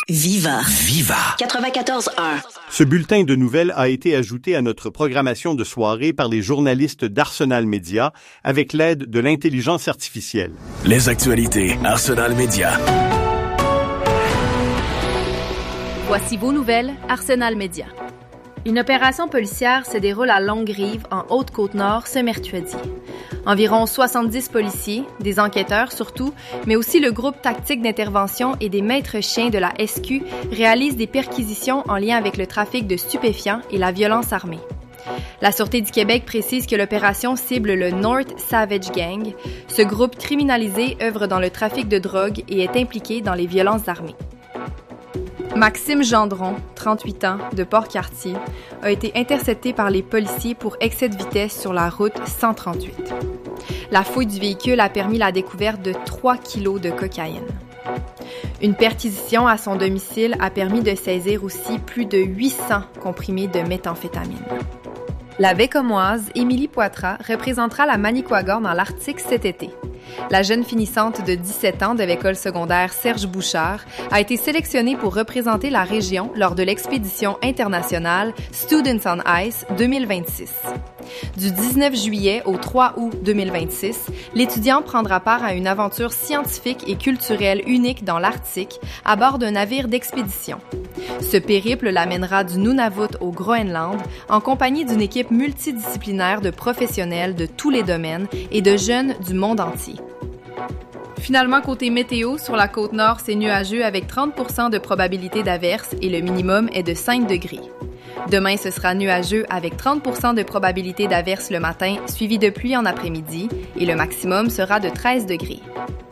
Viva. Viva. 94.1. Ce bulletin de nouvelles a été ajouté à notre programmation de soirée par les journalistes d'Arsenal Média avec l'aide de l'intelligence artificielle. Les actualités Arsenal Média. Voici vos nouvelles, Arsenal Média. Une opération policière se déroule à Longue-Rive, en Haute-Côte-Nord, ce mercredi. Environ 70 policiers, des enquêteurs surtout, mais aussi le groupe tactique d'intervention et des maîtres chiens de la SQ réalisent des perquisitions en lien avec le trafic de stupéfiants et la violence armée. La Sûreté du Québec précise que l'opération cible le North Savage Gang. Ce groupe criminalisé œuvre dans le trafic de drogue et est impliqué dans les violences armées. Maxime Gendron, 38 ans, de Port-Cartier, a été intercepté par les policiers pour excès de vitesse sur la route 138. La fouille du véhicule a permis la découverte de 3 kilos de cocaïne. Une perquisition à son domicile a permis de saisir aussi plus de 800 comprimés de méthamphétamine. La Bécomoise, Émilie Poitras, représentera la Manicouagan dans l'Arctique cet été. La jeune finissante de 17 ans de l'école secondaire Serge Bouchard a été sélectionnée pour représenter la région lors de l'expédition internationale Students on Ice 2026. Du 19 juillet au 3 août 2026, l'étudiant prendra part à une aventure scientifique et culturelle unique dans l'Arctique à bord d'un navire d'expédition. Ce périple l'amènera du Nunavut au Groenland en compagnie d'une équipe multidisciplinaire de professionnels de tous les domaines et de jeunes du monde entier. Finalement, côté météo, sur la côte nord, c'est nuageux avec 30% de probabilité d'averse et le minimum est de 5 degrés. Demain, ce sera nuageux avec 30% de probabilité d'averse le matin, suivi de pluie en après-midi, et le maximum sera de 13 degrés.